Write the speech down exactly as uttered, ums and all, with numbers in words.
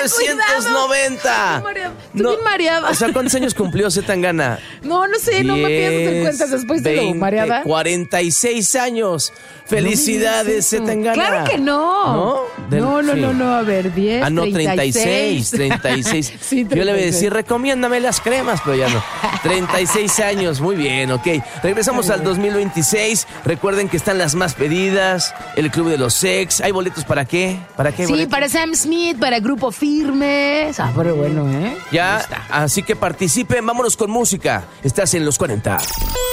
novecientos noventa. Estoy mareada. Estoy bien mareada. O sea, ¿cuántos años cumplió Zetangana? No, no sé, no me pienso hacer cuentas después de lo mareada. cuarenta y seis años. Felicidades, no Zetangana. Claro que no. ¿No? Del, no, no, sí. no, no, a ver, diez, Ah, no, treinta y seis, treinta treinta y seis. Sí, treinta y seis. Yo le voy a decir, recomiéndame las cremas, pero ya no. treinta y seis años, muy bien, ok. Regresamos al dos mil veintiséis. Recuerden que están las más pedidas, el Club de los Sex. ¿Hay boletos para qué? ¿Para qué Sí, boletos? para Sam Smith, para Grupo Firme. Ah, pero bueno, ¿eh? Ya, así que participen, vámonos con música. Estás en los cuarenta.